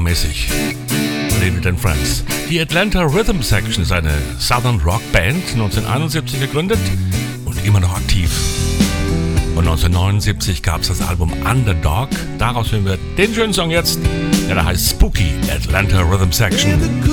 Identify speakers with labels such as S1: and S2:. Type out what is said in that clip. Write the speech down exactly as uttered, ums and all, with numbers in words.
S1: horrormäßig. David and Friends. Die Atlanta Rhythm Section ist eine Southern Rock Band, neunzehnhunderteinundsiebzig gegründet und immer noch aktiv. Und neunzehnhundertneunundsiebzig gab es das Album Underdog. Daraus hören wir den schönen Song jetzt, der da heißt Spooky Atlanta Rhythm Section.